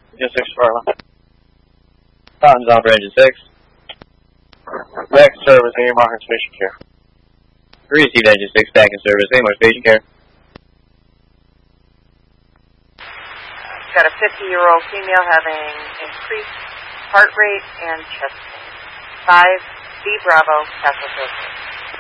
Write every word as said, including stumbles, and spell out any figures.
Engine six, Farland. Cotton's on for engine six. Back in service, air marking station care. Received engine six, back in service, air marking station care. Got a fifty-year-old female having increased heart rate and chest pain. five B Bravo, Castle Hill.